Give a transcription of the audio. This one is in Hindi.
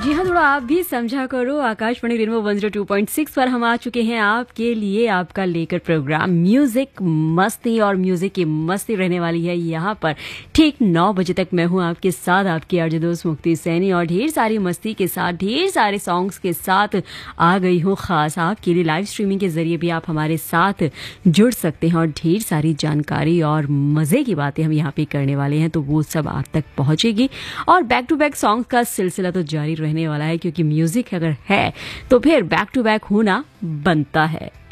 जी हाँ, थोड़ा आप भी समझा करो। आकाशवाणी रेनबो 102.6 पर हम आ चुके हैं आपके लिए, आपका लेकर प्रोग्राम म्यूजिक मस्ती। और म्यूजिक की मस्ती रहने वाली है यहाँ पर ठीक 9 बजे तक। मैं हूँ आपके साथ, आपकी आरजे दोस्त मुक्ति सैनी, और ढेर सारी मस्ती के साथ, ढेर सारे सॉन्ग्स के साथ आ गई हूँ खास आपके लिए। लाइव स्ट्रीमिंग के जरिए भी आप हमारे साथ जुड़ सकते हैं और ढेर सारी जानकारी और मज़े की बातें हम यहाँ पे करने वाले हैं, तो वो सब आप तक पहुँचेगी। और बैक टू बैक सॉन्ग का सिलसिला तो जारी रहने वाला है, क्योंकि म्यूजिक अगर है तो फिर बैक टू बैक होना बनता है।